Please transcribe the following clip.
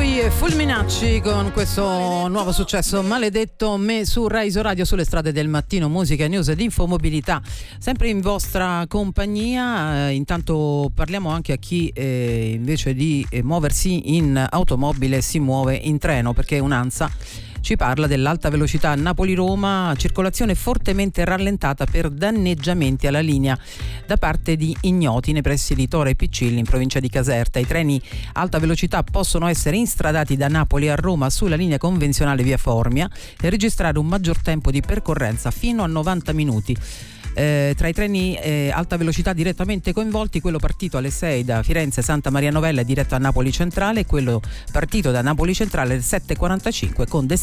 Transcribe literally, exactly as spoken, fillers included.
Lui è Fulminacci con questo nuovo successo Maledetto me su Rai Radio, sulle strade del mattino, musica, news ed infomobilità, sempre in vostra compagnia. Eh, intanto parliamo anche a chi eh, invece di eh, muoversi in automobile si muove in treno, perché un'ANSA ci parla dell'alta velocità Napoli-Roma, circolazione fortemente rallentata per danneggiamenti alla linea da parte di ignoti nei pressi di Tora e Piccilli in provincia di Caserta. I treni alta velocità possono essere instradati da Napoli a Roma sulla linea convenzionale via Formia e registrare un maggior tempo di percorrenza fino a novanta minuti. Eh, tra i treni eh, alta velocità direttamente coinvolti, quello partito alle sei da Firenze Santa Maria Novella è diretto a Napoli Centrale, e quello partito da Napoli Centrale alle sette e quarantacinque con